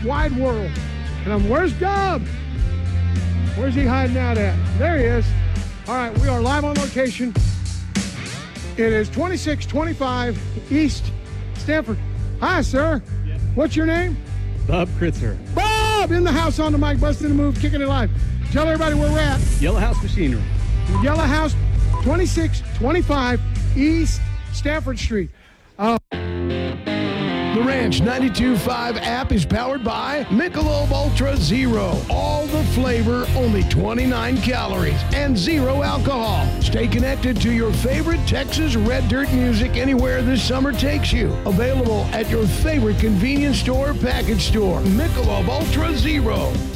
wide world. And where's Dub? Where's he hiding out at? There he is. All right, we are live on location. It is 2625 East Stanford. Hi, sir. Yes. What's your name? Bob Kritzer. Bob, in the house on the mic, busting the move, kicking it live. Tell everybody where we're at. Yellow House Machinery. Yellow House, 2625 East Stanford Street. The Ranch 92.5 app is powered by Michelob Ultra Zero. All the flavor, only 29 calories, and zero alcohol. Stay connected to your favorite Texas Red Dirt music anywhere this summer takes you. Available at your favorite convenience store, package store. Michelob Ultra Zero.